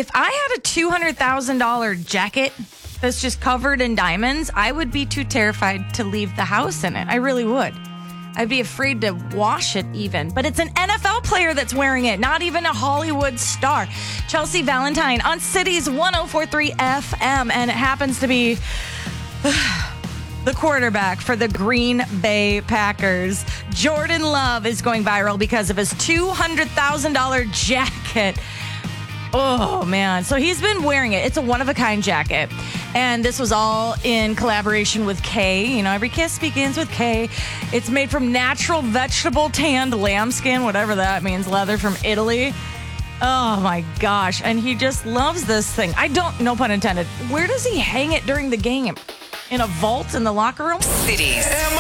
If I had a $200,000 jacket that's just covered in diamonds, I would be too terrified to leave the house in it. I really would. I'd be afraid to wash it even. But it's an NFL player that's wearing it, not even a Hollywood star. Chelsea Valentine on Cities 104.3 FM, and it happens to be the quarterback for the Green Bay Packers. Jordan Love is going viral because of his $200,000 jacket. Oh, man. So he's been wearing it. It's a one-of-a-kind jacket. And this was all in collaboration with Kay. You know, every kiss begins with Kay. It's made from natural vegetable tanned lambskin, whatever that means, leather from Italy. Oh, my gosh. And he just loves this thing. No pun intended. Where does he hang it during the game? In a vault in the locker room? Cities.